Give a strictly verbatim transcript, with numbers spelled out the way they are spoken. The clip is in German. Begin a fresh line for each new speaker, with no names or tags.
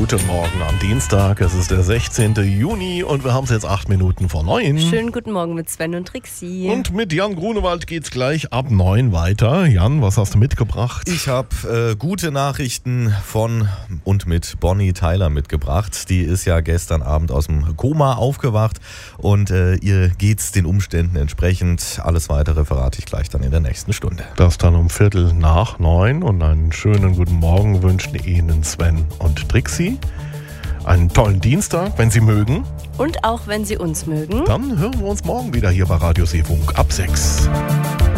Guten Morgen am Dienstag, es ist der sechzehnten Juni und wir haben es jetzt acht Minuten vor neun.
Schönen guten Morgen mit Sven und Trixie.
Und mit Jan Grunewald geht's gleich ab neun weiter. Jan, was hast du mitgebracht?
Ich habe äh, gute Nachrichten von und mit Bonnie Tyler mitgebracht. Die ist ja gestern Abend aus dem Koma aufgewacht und äh, ihr geht's den Umständen entsprechend. Alles Weitere verrate ich gleich dann in der nächsten Stunde.
Das dann um Viertel nach neun und einen schönen guten Morgen wünschen Ihnen Sven und Trixie. Einen tollen Dienstag, wenn Sie mögen.
Und auch wenn Sie uns mögen.
Dann hören wir uns morgen wieder hier bei Radio Seefunk ab sechs.